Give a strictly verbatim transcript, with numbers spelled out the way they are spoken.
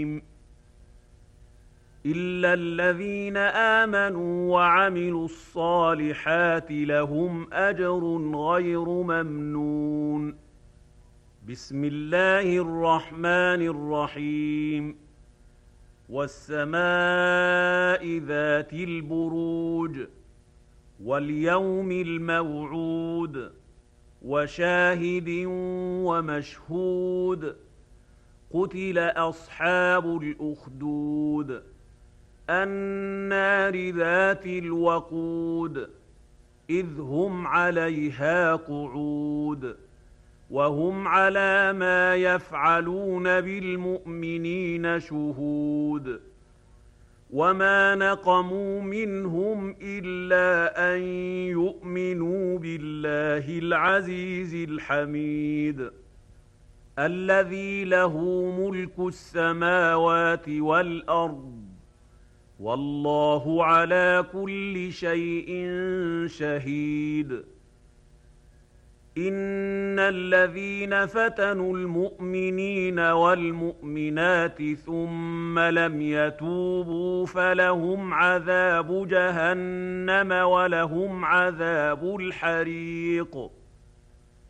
إلا الذين آمنوا وعملوا الصالحات لهم أجر غير ممنون. بسم الله الرحمن الرحيم. والسماء ذات البروج واليوم الموعود وشاهد ومشهود. قتل أصحاب الأخدود النار ذات الوقود إذ هم عليها قعود وهم على ما يفعلون بالمؤمنين شهود. وما نقموا منهم إلا أن يؤمنوا بالله العزيز الحميد الذي له ملك السماوات والأرض والله على كل شيء شهيد. إن الذين فتنوا المؤمنين والمؤمنات ثم لم يتوبوا فلهم عذاب جهنم ولهم عذاب الحريق.